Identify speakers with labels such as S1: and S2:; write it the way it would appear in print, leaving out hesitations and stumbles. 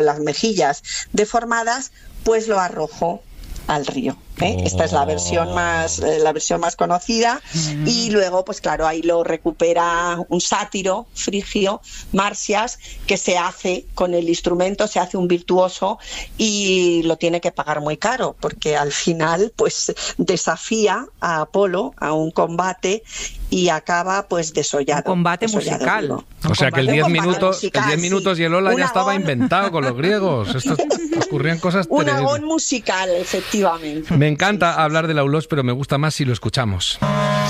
S1: las mejillas deformadas, pues lo arrojó al río. Esta es la versión más conocida. Y luego, pues claro, ahí lo recupera un sátiro frigio, Marsias, que se hace con el instrumento, se hace un virtuoso y lo tiene que pagar muy caro, porque al final pues desafía a Apolo a un combate y acaba pues desollado.
S2: Un combate musical.
S1: Vivo.
S3: O sea que el 10 minutos,
S1: musical,
S3: el 10 minutos y el hola ya estaba inventado con los griegos. Esto ocurrían cosas
S1: un
S3: terribles.
S1: agón musical, efectivamente.
S3: Me encanta hablar del Aulos, pero me gusta más si lo escuchamos.